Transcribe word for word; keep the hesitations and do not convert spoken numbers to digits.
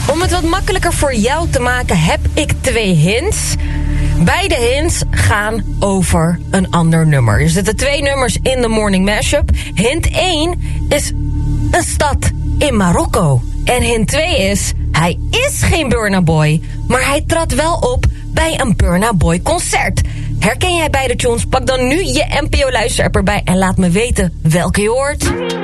Om het wat makkelijker voor jou te maken heb ik twee hints. Beide hints gaan over een ander nummer. Er zitten twee nummers in de Morning Mashup. Hint één is een stad in Marokko. En hint twee is, hij is geen Burna Boy, maar hij trad wel op bij een Burna Boy concert. Herken jij beide tunes? Pak dan nu je N P O luisterapp erbij en laat me weten welke je hoort.